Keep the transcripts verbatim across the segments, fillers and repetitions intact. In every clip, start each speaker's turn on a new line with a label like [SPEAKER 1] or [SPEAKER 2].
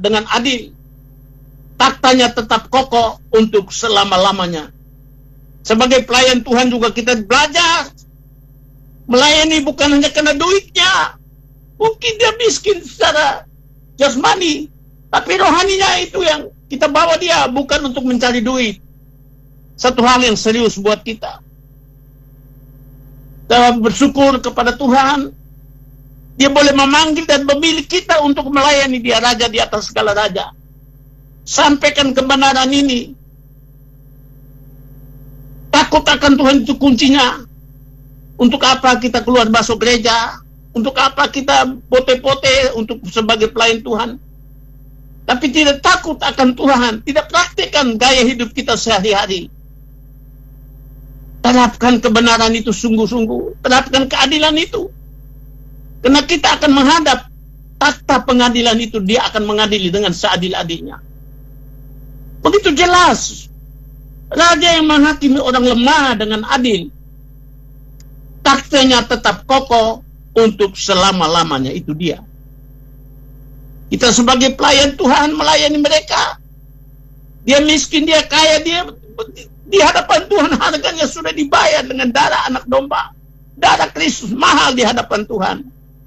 [SPEAKER 1] dengan adil. Taktanya tetap kokoh untuk selama-lamanya. Sebagai pelayan Tuhan juga kita belajar melayani bukan hanya karena duitnya. Mungkin dia miskin secara jasmani, tapi rohaninya itu yang kita bawa dia, bukan untuk mencari duit. Satu hal yang serius buat kita. Dalam bersyukur kepada Tuhan, Dia boleh memanggil dan memilih kita untuk melayani Dia, Raja di atas segala raja. Sampaikan kebenaran ini. Takut akan Tuhan itu kuncinya. Untuk apa kita keluar masuk gereja? Untuk apa kita pote-pote untuk sebagai pelayan Tuhan? Tapi tidak takut akan Tuhan, tidak praktikkan gaya hidup kita sehari-hari. Terapkan kebenaran itu sungguh-sungguh, terapkan keadilan itu. Karena kita akan menghadap takhta pengadilan itu, Dia akan mengadili dengan seadil-adilnya. Begitu jelas. Raja yang menghakimi orang lemah dengan adil. Takhtanya tetap kokoh untuk selama-lamanya, itu Dia. Kita sebagai pelayan Tuhan melayani mereka. Dia miskin, dia kaya, dia di hadapan Tuhan harganya sudah dibayar dengan darah anak domba. Darah Kristus mahal di hadapan Tuhan.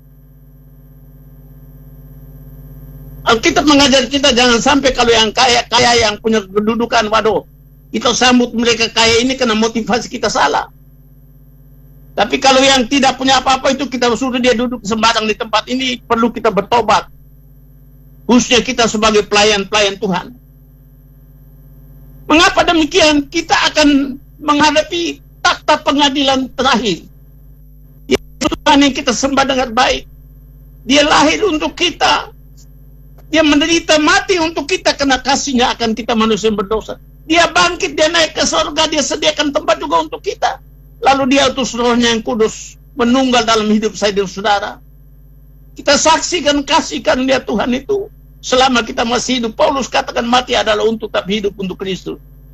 [SPEAKER 1] Alkitab mengajar kita jangan sampai kalau yang kaya-kaya yang punya kedudukan, waduh, kita sambut mereka kaya ini karena motivasi kita salah. Tapi kalau yang tidak punya apa-apa itu kita suruh dia duduk sembarang di tempat ini, perlu kita bertobat. Khususnya kita sebagai pelayan-pelayan Tuhan. Mengapa demikian? Kita akan menghadapi takhta pengadilan terakhir. Tuhan yang kita sembah dengan baik. Dia lahir untuk kita. Dia menderita mati untuk kita karena kasihnya akan kita manusia yang berdosa. Dia bangkit, dia naik ke surga, dia sediakan tempat juga untuk kita. Lalu dia utus Rohnya yang kudus menunggal dalam hidup saya dan saudara. Kita saksikan kasih karunia Tuhan itu selama kita masih hidup. Paulus katakan mati adalah untuk, tapi hidup untuk Kristus.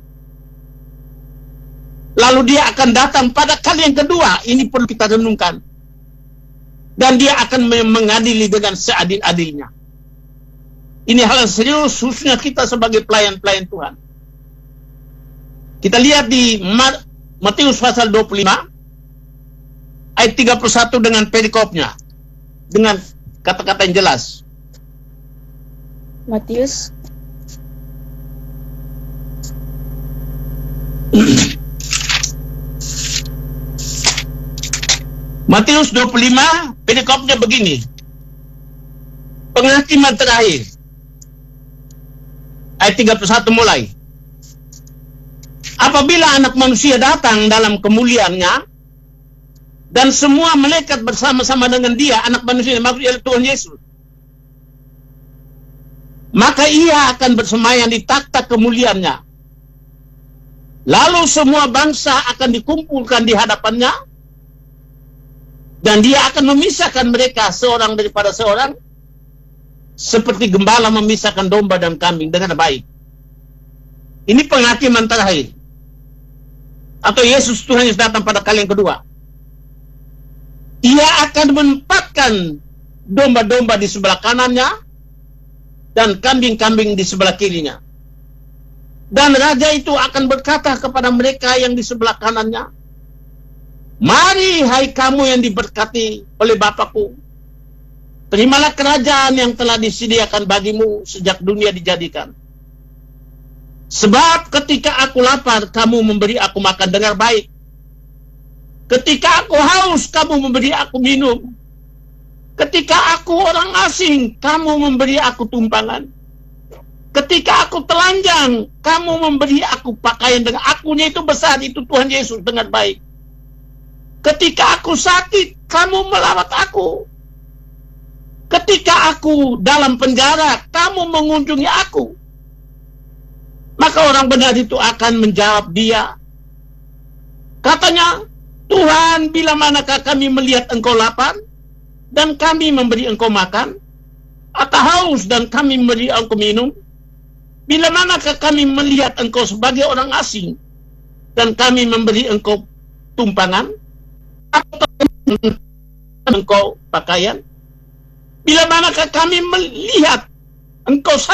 [SPEAKER 1] Lalu dia akan datang pada kali yang kedua. Ini perlu kita renungkan. Dan dia akan mengadili dengan seadil-adilnya. Ini hal yang serius, khususnya kita sebagai pelayan-pelayan Tuhan. Kita lihat di Matius pasal dua puluh lima, ayat tiga puluh satu dengan perikopnya. Dengan kata-kata yang jelas.
[SPEAKER 2] Matius
[SPEAKER 1] Matius dua puluh lima, perikopnya begini. Penghakiman terakhir. Ayat tiga puluh satu mulai. Apabila anak manusia datang dalam kemuliaannya, dan semua malaikat bersama-sama dengan dia, anak manusia, maksudnya Tuhan Yesus, maka ia akan bersemayam di takhta kemuliaannya. Lalu semua bangsa akan dikumpulkan di hadapannya, dan dia akan memisahkan mereka seorang daripada seorang, seperti gembala memisahkan domba dan kambing dengan baik. Ini penghakiman terakhir. Atau Yesus Tuhan Yesus datang pada kali yang kedua. Ia akan menempatkan domba-domba di sebelah kanannya dan kambing-kambing di sebelah kirinya. Dan raja itu akan berkata kepada mereka yang di sebelah kanannya, "Mari hai kamu yang diberkati oleh Bapakku, terimalah kerajaan yang telah disediakan bagimu sejak dunia dijadikan. Sebab ketika aku lapar, kamu memberi aku makan dengan baik. Ketika aku haus, kamu memberi aku minum. Ketika aku orang asing, kamu memberi aku tumpangan. Ketika aku telanjang, kamu memberi aku pakaian." Dengan akunya itu besar, itu Tuhan Yesus dengan baik. "Ketika aku sakit, kamu merawat aku. Ketika aku dalam penjara, kamu mengunjungi aku." Maka orang benar itu akan menjawab dia, katanya, "Tuhan, bila manakah kami melihat engkau lapar, dan kami memberi engkau makan, atau haus dan kami memberi engkau minum? Bila manakah kami melihat engkau sebagai orang asing, dan kami memberi engkau tumpangan, atau engkau pakaian? Bila manakah kami melihat engkau